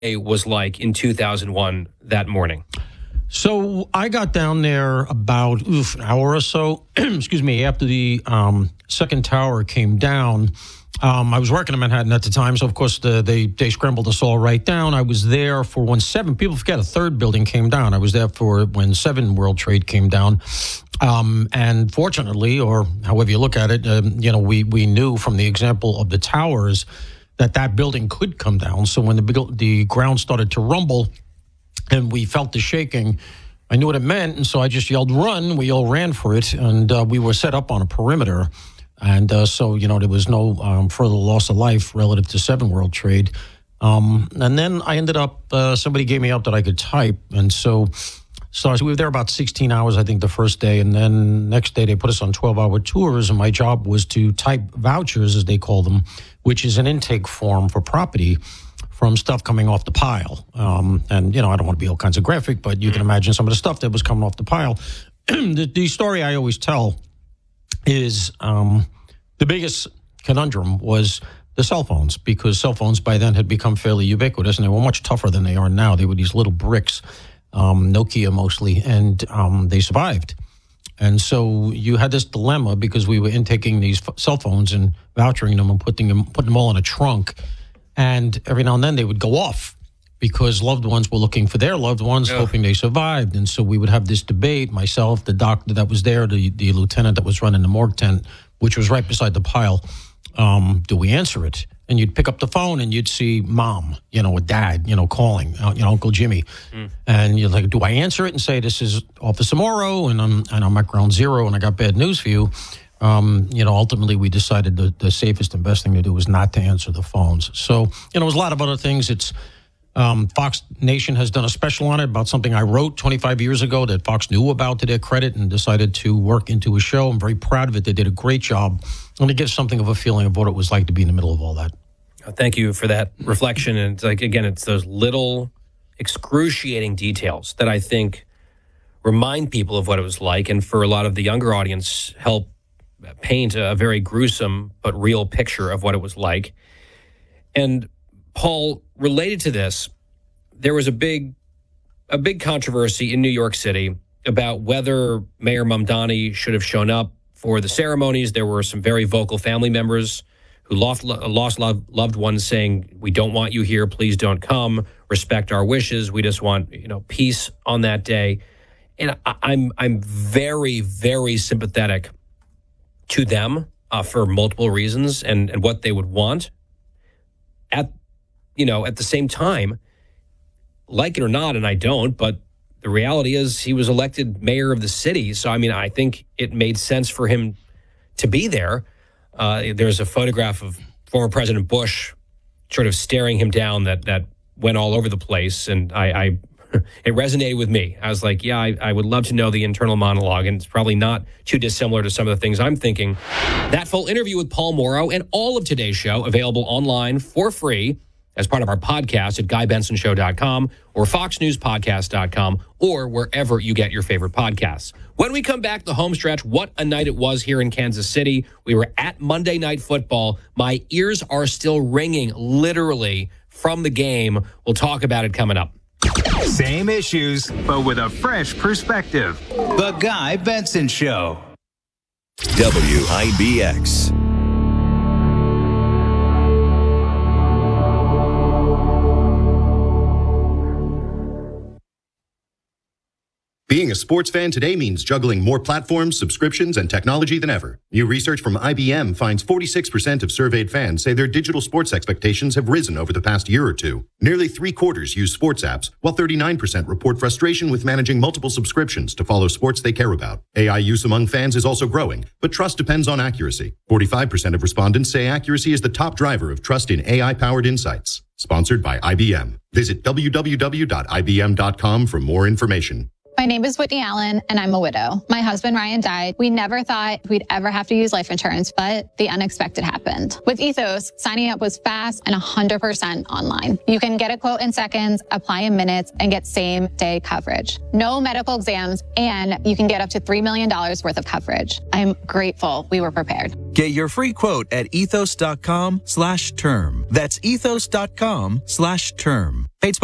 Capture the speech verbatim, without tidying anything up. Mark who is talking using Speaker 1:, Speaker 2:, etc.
Speaker 1: was like in two thousand one that morning?
Speaker 2: So I got down there about oof, an hour or so, excuse me, after the um, second tower came down. Um, I was working in Manhattan at the time, so of course the, they they scrambled us all right down. I was there for when seven, people forget a third building came down. I was there for when seven World Trade came down. Um, and fortunately, or however you look at it, um, you know, we, we knew from the example of the towers that that building could come down. So when the the ground started to rumble and we felt the shaking, I knew what it meant. And so I just yelled, run. We all ran for it. And uh, we were set up on a perimeter. And uh, so, you know, there was no um, further loss of life relative to seven World Trade. Um, and then I ended up, uh, somebody gave me up that I could type. And so, so we were there about sixteen hours, I think, the first day. And then next day they put us on twelve-hour tours. And my job was to type vouchers, as they call them, which is an intake form for property from stuff coming off the pile. Um, and, you know, I don't want to be all kinds of graphic, but you can imagine some of the stuff that was coming off the pile. the, the story I always tell is um, the biggest conundrum was the cell phones, because cell phones by then had become fairly ubiquitous, and they were much tougher than they are now. They were these little bricks, um, Nokia mostly, and um, they survived. And so you had this dilemma because we were intaking these f- cell phones and vouchering them and putting them, putting them all in a trunk. And every now and then they would go off because loved ones were looking for their loved ones, yeah. hoping they survived. And so we would have this debate, myself, the doctor that was there, the, the lieutenant that was running the morgue tent, which was right beside the pile. Um, do we answer it? And you'd pick up the phone and you'd see mom, you know, or dad, you know, calling, uh, you know, Uncle Jimmy. Mm. And you're like, do I answer it and say, this is Officer Morrow and I'm, and I'm at ground zero and I got bad news for you? Um, you know, ultimately we decided the, the safest and best thing to do was not to answer the phones. So, you know, there's a lot of other things. It's um, Fox Nation has done a special on it about something I wrote twenty-five years ago that Fox knew about to their credit and decided to work into a show. I'm very proud of it. They did a great job. And it gives something of a feeling of what it was like to be in the middle of all that.
Speaker 1: Thank you for that reflection. And it's like, again, it's those little excruciating details that I think remind people of what it was like. And for a lot of the younger audience, help paint a very gruesome but real picture of what it was like. And Paul, related to this, there was a big, a big controversy in New York City about whether Mayor Mamdani should have shown up for the ceremonies. There were some very vocal family members who lost, lost loved, loved ones saying, we don't want you here. Please don't come. Respect our wishes. We just want, you know, peace on that day. And I, I'm, I'm very, very sympathetic to them uh, for multiple reasons and, and what they would want. At, you know, at the same time, like it or not, and I don't, but the reality is he was elected mayor of the city. So, I mean, I think it made sense for him to be there. Uh, there's a photograph of former President Bush sort of staring him down that that went all over the place. And I, I it resonated with me. I was like, yeah, I, I would love to know the internal monologue. And it's probably not too dissimilar to some of the things I'm thinking. That full interview with Paul Morrow and all of today's show available online for free as part of our podcast at guy benson show dot com or fox news podcast dot com or wherever you get your favorite podcasts. When we come back, the home stretch, what a night it was here in Kansas City. We were at Monday Night Football. My ears are still ringing, literally, from the game. We'll talk about it coming up.
Speaker 3: Same issues, but with a fresh perspective. The Guy Benson Show.
Speaker 4: W I B X.
Speaker 5: Being a sports fan today means juggling more platforms, subscriptions, and technology than ever. New research from I B M finds forty-six percent of surveyed fans say their digital sports expectations have risen over the past year or two. Nearly three quarters use sports apps, while thirty-nine percent report frustration with managing multiple subscriptions to follow sports they care about. A I use among fans is also growing, but trust depends on accuracy. forty-five percent of respondents say accuracy is the top driver of trust in A I-powered insights. Sponsored by I B M. Visit w w w dot i b m dot com for more information.
Speaker 6: My name is Whitney Allen, and I'm a widow. My husband, Ryan, died. We never thought we'd ever have to use life insurance, but the unexpected happened. With Ethos, signing up was fast and one hundred percent online. You can get a quote in seconds, apply in minutes, and get same-day coverage. No medical exams, and you can get up to three million dollars worth of coverage. I'm grateful we were prepared.
Speaker 7: Get your free quote at ethos.com slash term. That's ethos.com slash term. Paid